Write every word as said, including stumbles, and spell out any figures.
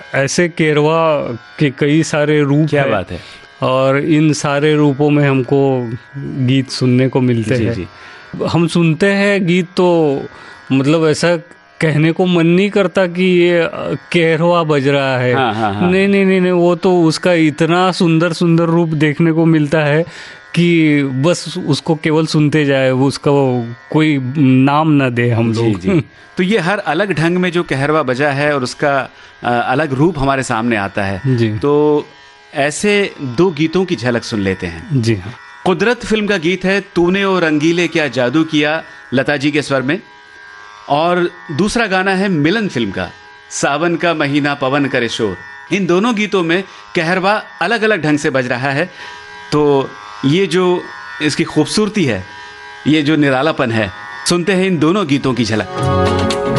ऐसे केरवा के कई सारे रूप क्या है, बात है। और इन सारे रूपों में हमको गीत सुनने को मिलते जी, हैं। जी। हम सुनते हैं गीत तो मतलब ऐसा कहने को मन नहीं करता कि ये केरवा बज रहा है। हाँ, हाँ, हाँ। नहीं नहीं नहीं नहीं, वो तो उसका इतना सुंदर सुंदर रूप देखने को मिलता है कि बस उसको केवल सुनते जाए, उसका कोई नाम ना दे हम जी, लोग। जी। तो ये हर अलग ढंग में जो कहरवा बजा है और उसका अ, अलग रूप हमारे सामने आता है। जी। तो ऐसे दो गीतों की झलक सुन लेते हैं। जी हाँ। कुदरत फिल्म का गीत है तूने ओ रंगीले क्या जादू किया, लता जी के स्वर में। और दूसरा गाना है मिलन फिल्म का, सावन का महीना पवन करे शोर। इन दोनों गीतों में कहरवा अलग अलग ढंग से बज रहा है। तो ये जो इसकी खूबसूरती है, ये जो निरालापन है, सुनते हैं इन दोनों गीतों की झलक।